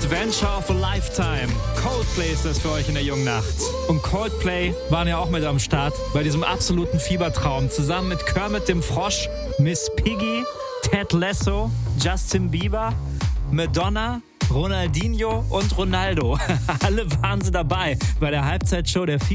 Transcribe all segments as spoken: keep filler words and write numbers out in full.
Adventure of a Lifetime. Coldplay ist das für euch in der jungen Nacht. Und Coldplay waren ja auch mit am Start bei diesem absoluten Fiebertraum. Zusammen mit Kermit dem Frosch, Miss Piggy, Ted Lasso, Justin Bieber, Madonna, Ronaldinho und Ronaldo. Alle waren sie dabei bei der Halbzeitshow der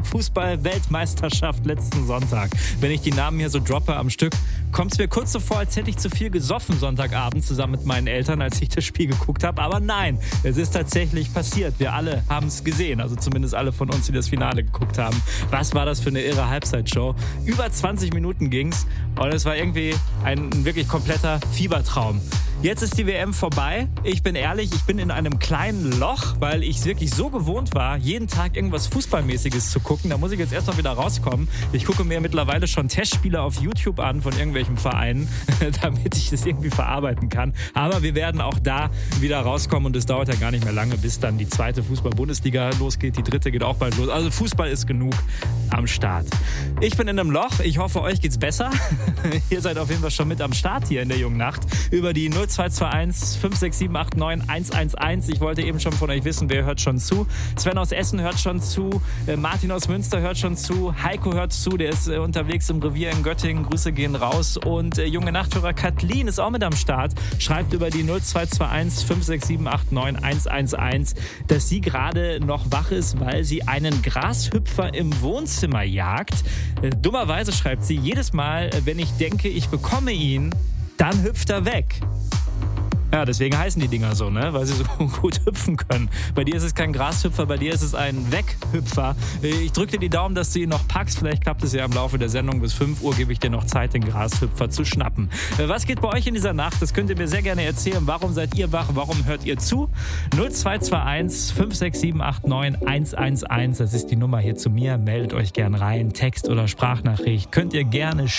FIFA-Fußball-Weltmeisterschaft letzten Sonntag. Wenn ich die Namen hier so droppe am Stück, kommt es mir kurz so vor, als hätte ich zu viel gesoffen Sonntagabend zusammen mit meinen Eltern, als ich das Spiel geguckt habe. Aber nein, es ist tatsächlich passiert. Wir alle haben es gesehen, also zumindest alle von uns, die das Finale geguckt haben. Was war das für eine irre Halbzeitshow? Über zwanzig Minuten ging's und es war irgendwie ein wirklich kompletter Fiebertraum. Jetzt ist die W M vorbei. Ich bin ehrlich, ich bin in einem kleinen Loch, weil ich es wirklich so gewohnt war, jeden Tag irgendwas Fußballmäßiges zu gucken. Da muss ich jetzt erst mal wieder rauskommen. Ich gucke mir mittlerweile schon Testspiele auf YouTube an von irgendwelchen Vereinen, damit ich das irgendwie verarbeiten kann. Aber wir werden auch da wieder rauskommen und es dauert ja gar nicht mehr lange, bis dann die zweite Fußball-Bundesliga losgeht. Die dritte geht auch bald los. Also Fußball ist genug am Start. Ich bin in einem Loch. Ich hoffe, euch geht's besser. Ihr seid auf jeden Fall schon mit am Start hier in der jungen Nacht über die null zwei zwei eins fünf sechs sieben acht neun eins eins eins. Ich wollte eben schon von euch wissen, wer hört schon zu. Sven aus Essen hört schon zu. Martin aus Münster hört schon zu. Heiko hört zu. Der ist äh, unterwegs im Revier in Göttingen. Grüße gehen raus. Und äh, junge Nachthörer Kathleen ist auch mit am Start. Schreibt über die null zwei zwei eins fünf sechs sieben acht neun eins eins eins, dass sie gerade noch wach ist, weil sie einen Grashüpfer im Wohnzimmer jagt. Äh, dummerweise schreibt sie, jedes Mal, wenn ich denke, ich bekomme ihn, dann hüpft er weg. Ja, deswegen heißen die Dinger so, ne? Weil sie so gut hüpfen können. Bei dir ist es kein Grashüpfer, bei dir ist es ein Weghüpfer. Ich drücke dir die Daumen, dass du ihn noch packst. Vielleicht klappt es ja im Laufe der Sendung. Bis fünf Uhr gebe ich dir noch Zeit, den Grashüpfer zu schnappen. Was geht bei euch in dieser Nacht? Das könnt ihr mir sehr gerne erzählen. Warum seid ihr wach? Warum hört ihr zu? null zwei zwei eins fünf sechs sieben acht neun eins eins eins. Das ist die Nummer hier zu mir. Meldet euch gern rein. Text oder Sprachnachricht könnt ihr gerne